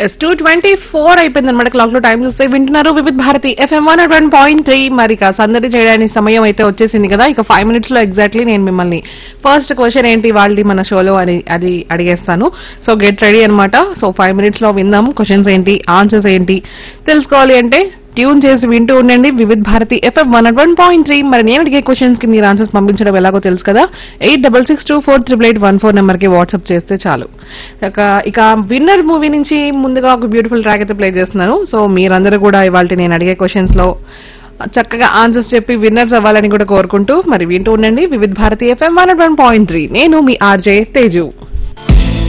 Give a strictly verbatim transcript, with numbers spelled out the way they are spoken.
Yes two twenty four అయిపోయింది అనమాట. Clock లో టైం చూస్తే వింటున్నారు వివిధ Bharati FM one one point three. మరి ఇక సందడి చేయడానికి సమయం అయితే వచ్చేసింది కదా. ఇక ఫైవ్ మినిట్స్ లో ఎగ్జాక్ట్లీ నేను మిమ్మల్ని ఫస్ట్ క్వశ్చన్ ఏంటి వాళ్ళది మన షోలో అని అది అడిగేస్తాను. సో గెట్ రెడీ అనమాట. సో ఫైవ్ మినిట్స్ లో విందాం క్వశ్చన్స్ ఏంటి, ఆన్సర్స్ ఏంటి తెలుసుకోవాలి అంటే ట్యూన్ చేసి వింటూ ఉండండి వివిధ Bharati FM one one point three. మరి నేను అడిగే క్వశ్చన్స్ కి మీరు ఆన్సర్స్ పంపించడం ఎలాగో తెలుసు కదా. Eight double six two four triple eight one four number కి వాట్సాప్ చేస్తే చాలు. ఇక ఇక విన్నర్ మూవీ నుంచి ముందుగా ఒక బ్యూటిఫుల్ ట్రాక్ అయితే ప్లే చేస్తున్నాను. సో మీరందరూ కూడా ఇవాళ నేను అడిగే క్వశ్చన్స్ లో చక్కగా ఆన్సర్స్ చెప్పి విన్నర్స్ అవ్వాలని కూడా కోరుకుంటూ మరి వింటూ ఉండండి వివిధ Bharati FM one one point three. నేను మీ ఆర్జే తేజు.